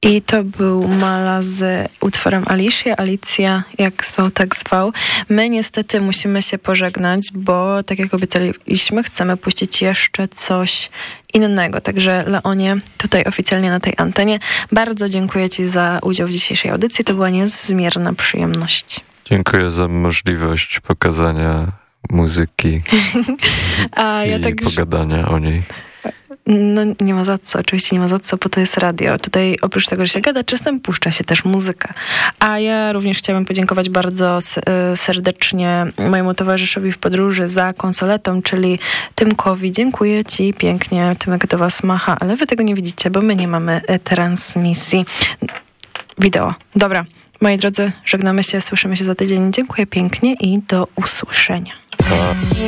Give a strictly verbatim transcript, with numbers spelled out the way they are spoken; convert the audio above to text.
I to był Mala z utworem Alicia, Alicja, jak zwał, tak zwał. My niestety musimy się pożegnać, bo tak jak obiecaliśmy, chcemy puścić jeszcze coś innego. Także Leonie, tutaj oficjalnie na tej antenie, bardzo dziękuję Ci za udział w dzisiejszej audycji. To była niezmierna przyjemność. Dziękuję za możliwość pokazania muzyki A ja i tak pogadania już... o niej. No nie ma za co, oczywiście nie ma za co, bo to jest radio. Tutaj oprócz tego, że się gada, czasem puszcza się też muzyka. A ja również chciałabym podziękować bardzo serdecznie mojemu towarzyszowi w podróży za konsoletą, czyli Tymkowi. Dziękuję Ci pięknie. Tymek do Was macha, ale Wy tego nie widzicie, bo my nie mamy transmisji wideo. Dobra, moi drodzy, żegnamy się, słyszymy się za tydzień. Dziękuję pięknie i do usłyszenia. Pa.